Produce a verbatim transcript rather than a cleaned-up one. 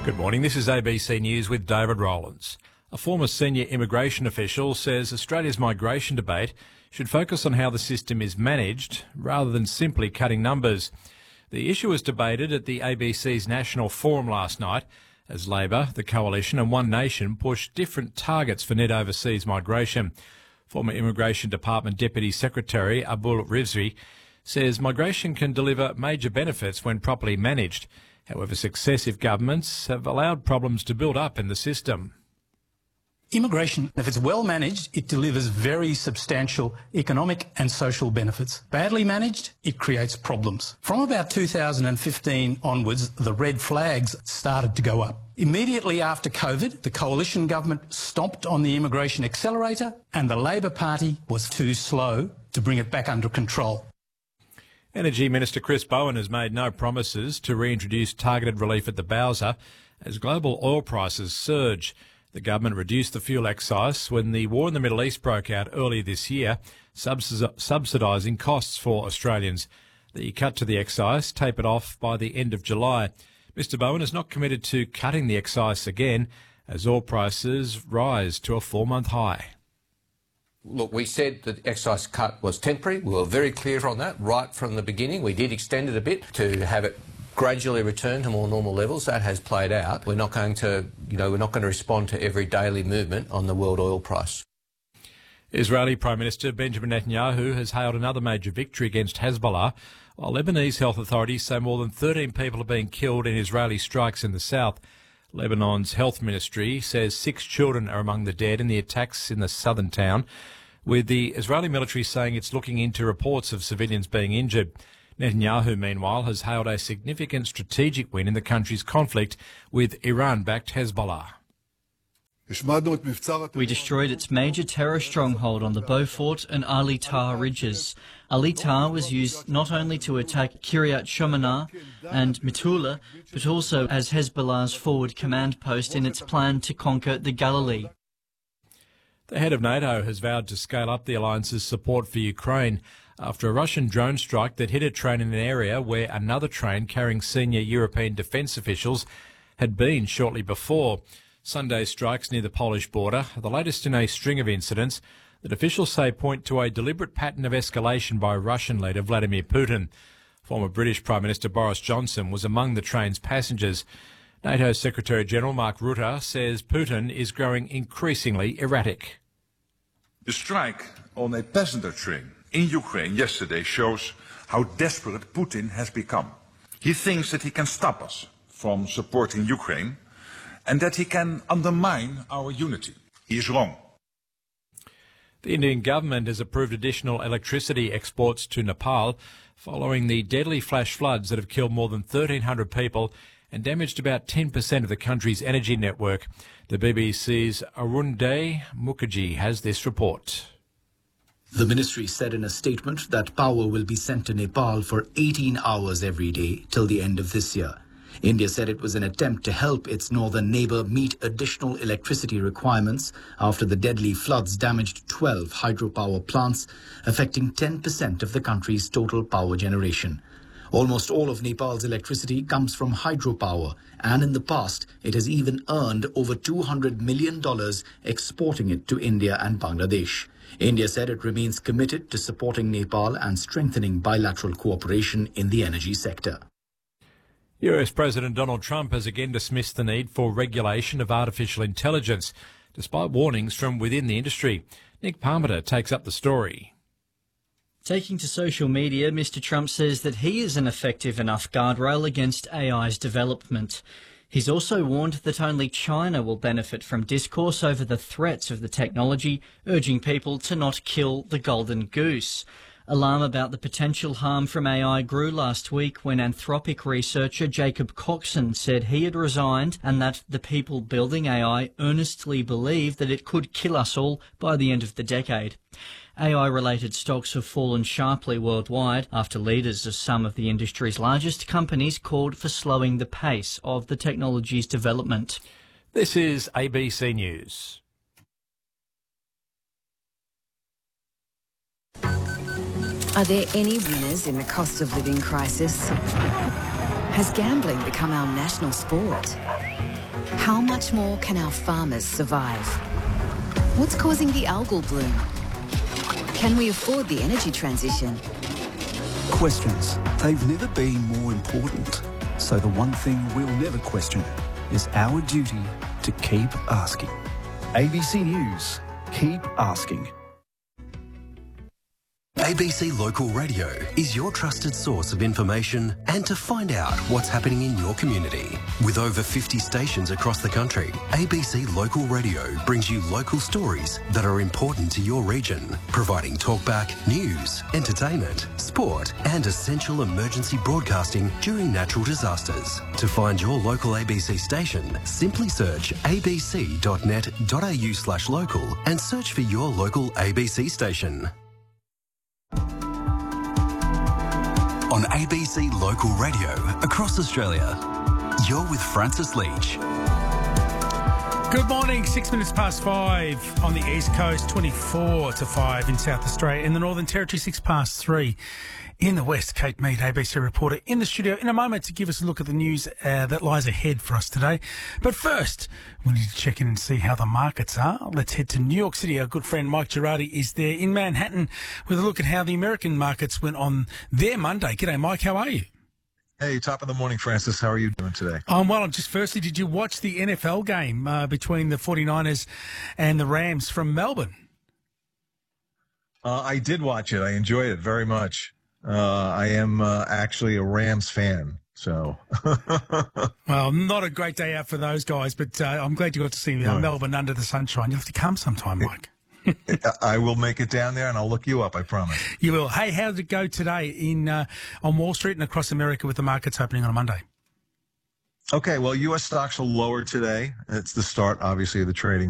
Good morning, this is A B C News with David Rowlands. A former senior immigration official says Australia's migration debate should focus on how the system is managed rather than simply cutting numbers. The issue was debated at the A B C's National Forum last night as Labor, the Coalition and One Nation pushed different targets for net overseas migration. Former Immigration Department Deputy Secretary Abul Rizvi says migration can deliver major benefits when properly managed. However, successive governments have allowed problems to build up in the system. Immigration, if it's well managed, it delivers very substantial economic and social benefits. Badly managed, it creates problems. From about two thousand fifteen onwards, the red flags started to go up. Immediately after COVID, the coalition government stomped on the immigration accelerator and the Labor Party was too slow to bring it back under control. Energy Minister Chris Bowen has made no promises to reintroduce targeted relief at the Bowser as global oil prices surge. The government reduced the fuel excise when the war in the Middle East broke out earlier this year, subsidising costs for Australians. The cut to the excise tapered off by the end of July. Mister Bowen is not committed to cutting the excise again as oil prices rise to a four-month high. Look, we said that the excise cut was temporary. We were very clear on that right from the beginning. We did extend it a bit to have it gradually return to more normal levels. That has played out. We're not going to, you know, we're not going to respond to every daily movement on the world oil price. Israeli Prime Minister Benjamin Netanyahu has hailed another major victory against Hezbollah, while Lebanese health authorities say more than thirteen people are being killed in Israeli strikes in the south. Lebanon's health ministry says six children are among the dead in the attacks in the southern town, with the Israeli military saying it's looking into reports of civilians being injured. Netanyahu, meanwhile, has hailed a significant strategic win in the country's conflict with Iran-backed Hezbollah. We destroyed its major terror stronghold on the Beaufort and Ali Tar ridges. Ali Tar was used not only to attack Kiryat Shomona and Metula, but also as Hezbollah's forward command post in its plan to conquer the Galilee. The head of NATO has vowed to scale up the alliance's support for Ukraine after a Russian drone strike that hit a train in an area where another train carrying senior European defence officials had been shortly before. Sunday's strikes near the Polish border are the latest in a string of incidents that officials say point to a deliberate pattern of escalation by Russian leader Vladimir Putin. Former British Prime Minister Boris Johnson was among the train's passengers. NATO Secretary-General Mark Rutte says Putin is growing increasingly erratic. The strike on a passenger train in Ukraine yesterday shows how desperate Putin has become. He thinks that he can stop us from supporting Ukraine and that he can undermine our unity. He is wrong. The Indian government has approved additional electricity exports to Nepal following the deadly flash floods that have killed more than thirteen hundred people and damaged about ten percent of the country's energy network. The B B C's Arunday Mukherjee has this report. The ministry said in a statement that power will be sent to Nepal for eighteen hours every day till the end of this year. India said it was an attempt to help its northern neighbour meet additional electricity requirements after the deadly floods damaged twelve hydropower plants, affecting ten percent of the country's total power generation. Almost all of Nepal's electricity comes from hydropower, and in the past it has even earned over two hundred million dollars exporting it to India and Bangladesh. India said it remains committed to supporting Nepal and strengthening bilateral cooperation in the energy sector. U S President Donald Trump has again dismissed the need for regulation of artificial intelligence, despite warnings from within the industry. Nick Parmenter takes up the story. Taking to social media, Mister Trump says that he is an effective enough guardrail against A I's development. He's also warned that only China will benefit from discourse over the threats of the technology, urging people to not kill the golden goose. Alarm about the potential harm from A I grew last week when Anthropic researcher Jacob Coxon said he had resigned and that the people building A I earnestly believe that it could kill us all by the end of the decade. A I-related stocks have fallen sharply worldwide after leaders of some of the industry's largest companies called for slowing the pace of the technology's development. This is A B C News. Are there any winners in the cost of living crisis? Has gambling become our national sport? How much more can our farmers survive? What's causing the algal bloom? Can we afford the energy transition? Questions. They've never been more important. So the one thing we'll never question is our duty to keep asking. A B C News. Keep asking. A B C Local Radio is your trusted source of information and to find out what's happening in your community. With over fifty stations across the country, A B C Local Radio brings you local stories that are important to your region, providing talkback, news, entertainment, sport and essential emergency broadcasting during natural disasters. To find your local A B C station, simply search abc.net.au slash local and search for your local A B C station. On A B C Local Radio across Australia, you're with Francis Leach. Good morning, six minutes past five on the East Coast, twenty-four to five in South Australia. In the Northern Territory, six past three in the West. Kate Mead, A B C reporter, in the studio in a moment to give us a look at the news uh, that lies ahead for us today. But first, we need to check in and see how the markets are. Let's head to New York City. Our good friend Mike Girardi is there in Manhattan with a look at how the American markets went on their Monday. G'day, Mike. How are you? Hey, top of the morning, Francis. How are you doing today? Um, well, just firstly, did you watch the N F L game uh, between the forty-niners and the Rams from Melbourne? Uh, I did watch it. I enjoyed it very much. Uh, I am uh, actually a Rams fan, so. Well, not a great day out for those guys, but uh, I'm glad you got to see uh, no. Melbourne under the sunshine. You'll have to come sometime, Mike. I will make it down there and I'll look you up, I promise. You will. Hey, how did it go today in uh, on Wall Street and across America with the markets opening on a Monday? Okay, well, U S stocks are lower today. It's the start, obviously, of the trading